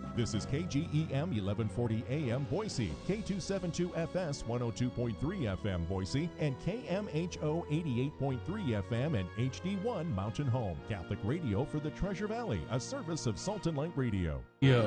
This is KGEM 1140 AM Boise, K272FS 102.3 FM Boise, and KMHO 88.3 FM and HD1 Mountain Home. Catholic radio for the Treasure Valley, a service of Salt and Light Radio.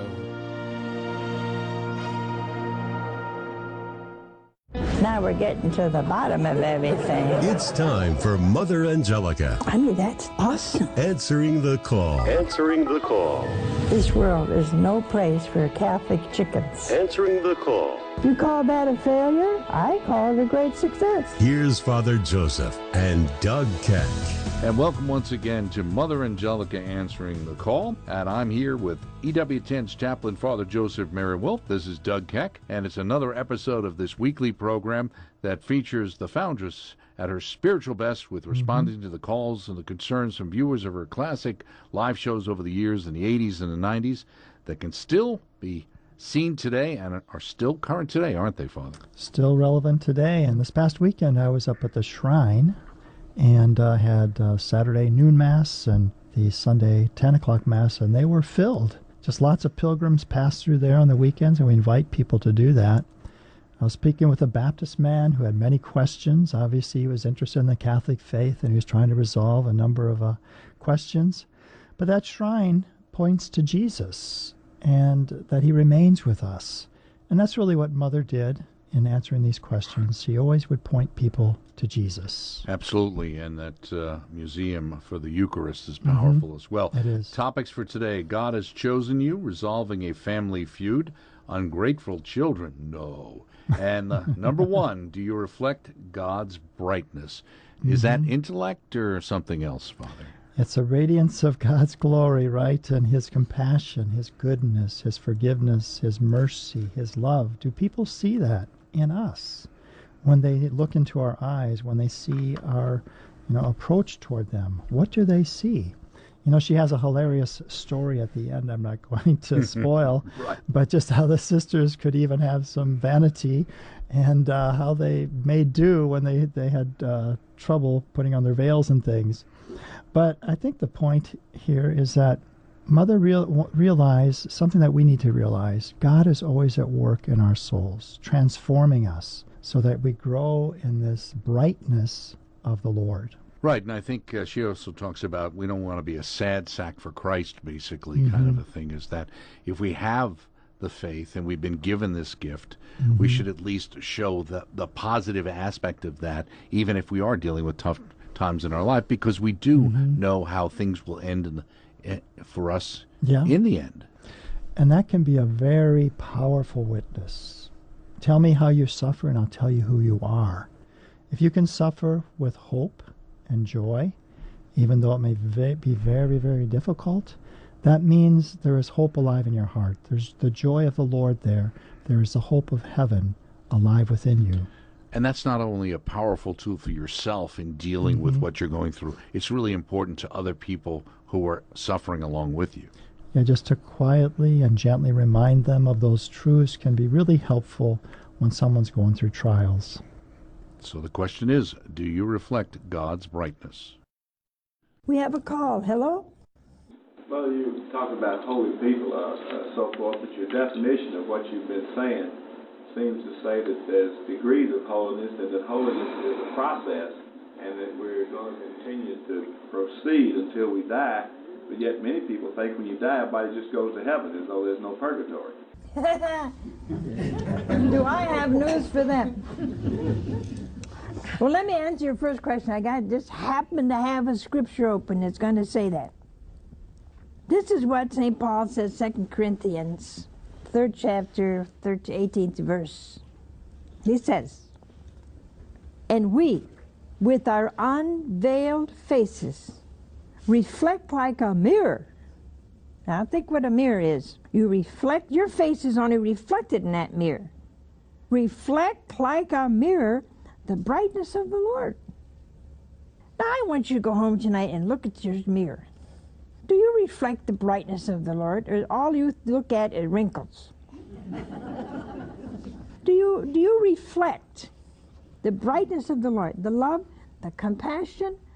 Now we're getting to the bottom of everything. It's time for Mother Angelica. I mean, that's awesome. Answering the call. Answering the call. This world is no place for Catholic chickens. Answering the call. You call that a failure? I call it a great success. Here's Father Joseph and Doug Keck. And welcome once again to Mother Angelica Answering the Call. And I'm here with EWTN's chaplain, Father Joseph Mary Wolf. This is Doug Keck, and it's another episode of this weekly program that features the foundress at her spiritual best with responding to the calls and the concerns from viewers of her classic live shows over the years in the 80s and the 90s that can still be seen today and are still current today, aren't they, Father? Still relevant today. And this past weekend I was up at the shrine and had Saturday noon Mass and the Sunday 10 o'clock Mass, and they were filled. Just lots of pilgrims pass through there on the weekends, and we invite people to do that. I was speaking with a Baptist man who had many questions. Obviously, he was interested in the Catholic faith, and he was trying to resolve a number of questions. But that shrine points to Jesus, and that he remains with us. And that's really what Mother did in answering these questions. She always would point people to Jesus. Absolutely, and that museum for the Eucharist is powerful as well. It is. Topics for today: God has chosen you, resolving a family feud, ungrateful children, no. And number one, do you reflect God's brightness? Is that intellect or something else, Father? It's a radiance of God's glory, right? And His compassion, His goodness, His forgiveness, His mercy, His love. Do people see that in us when they look into our eyes, when they see our approach toward them? What do they see? She has a hilarious story at the end I'm not going to spoil, Right. but just how the sisters could even have some vanity and how they made do when they had trouble putting on their veils and things. But I think the point here is that Mother realized something that we need to realize. God is always at work in our souls, transforming us so that we grow in this brightness of the Lord. Right, and I think she also talks about we don't want to be a sad sack for Christ, basically, kind of a thing, is that if we have the faith and we've been given this gift, we should at least show the positive aspect of that, even if we are dealing with tough times in our life, because we do know how things will end for us in the end. And that can be a very powerful witness. Tell me how you suffer, and I'll tell you who you are. If you can suffer with hope and joy, even though it may be very, very difficult, that means there is hope alive in your heart. There's the joy of the Lord there. There is the hope of heaven alive within you. And that's not only a powerful tool for yourself in dealing with what you're going through, it's really important to other people who are suffering along with you. Yeah, just to quietly and gently remind them of those truths can be really helpful when someone's going through trials. So the question is, do you reflect God's brightness? We have a call. Hello? Well, you talk about holy people, so forth, but your definition of what you've been saying seems to say that there's degrees of holiness, and that holiness is a process, and that we're going to continue to proceed until we die. But yet many people think when you die, everybody just goes to heaven as though there's no purgatory. Do I have news for them? Well, let me answer your first question. I just happen to have a scripture open that's going to say that. This is what St. Paul says, 2 Corinthians, 3rd chapter, 18th verse. He says, "And we, with our unveiled faces, reflect like a mirror." Now think what a mirror is. You reflect, your face is only reflected in that mirror. Reflect like a mirror the brightness of the Lord. Now I want you to go home tonight and look at your mirror. Do you reflect the brightness of the Lord, or all you look at is wrinkles? Do you reflect the brightness of the Lord, the love, the compassion,